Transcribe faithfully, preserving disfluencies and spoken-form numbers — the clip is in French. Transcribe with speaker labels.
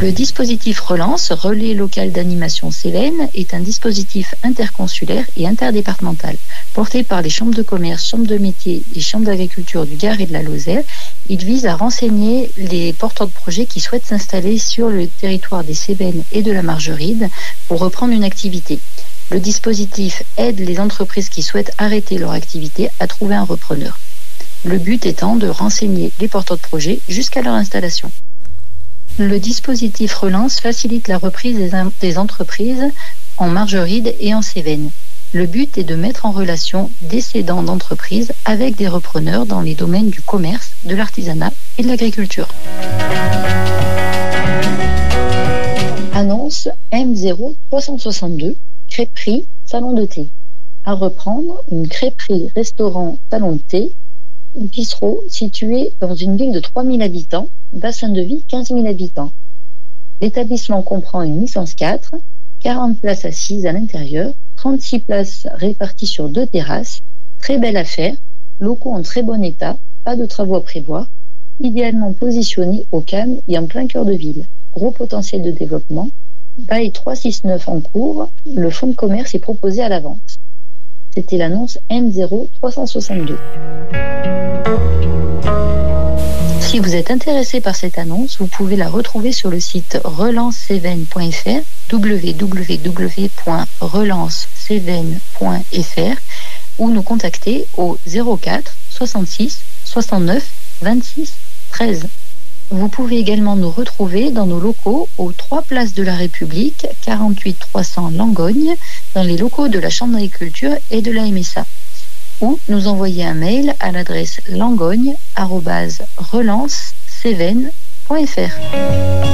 Speaker 1: Le dispositif Relance, Relais local d'animation Cévennes, est un dispositif interconsulaire et interdépartemental. Porté par les chambres de commerce, chambres de métiers et chambres d'agriculture du Gard et de la Lozère, il vise à renseigner les porteurs de projets qui souhaitent s'installer sur le territoire des Cévennes et de la Margeride pour reprendre une activité. Le dispositif aide les entreprises qui souhaitent arrêter leur activité à trouver un repreneur. Le but étant de renseigner les porteurs de projets jusqu'à leur installation. Le dispositif Relance facilite la reprise des, in- des entreprises en Margeride et en Cévennes. Le but est de mettre en relation des cédants d'entreprises avec des repreneurs dans les domaines du commerce, de l'artisanat et de l'agriculture. Annonce M zéro trois cent soixante-deux, crêperie, salon de thé. À reprendre, une crêperie, restaurant, salon de thé, bistrot situé dans une ville de trois mille habitants, bassin de vie quinze mille habitants. L'établissement comprend une licence quatre, quarante places assises à l'intérieur, trente-six places réparties sur deux terrasses, très belle affaire, locaux en très bon état, pas de travaux à prévoir, idéalement positionnés au calme et en plein cœur de ville. Gros potentiel de développement, bail trois cent soixante-neuf en cours, le fonds de commerce est proposé à la vente. C'était l'annonce M zéro trois cent soixante-deux. Si vous êtes intéressé par cette annonce, vous pouvez la retrouver sur le site relance cévennes point f r, w w w point relance cévennes point f r, ou nous contacter au zéro quatre soixante-six soixante-neuf vingt-six treize. Vous pouvez également nous retrouver dans nos locaux aux trois places de la République, quarante-huit trois cents Langogne, dans les locaux de la Chambre d'agriculture et de la M S A. Ou nous envoyer un mail à l'adresse langogne arobase relance cévennes point f r.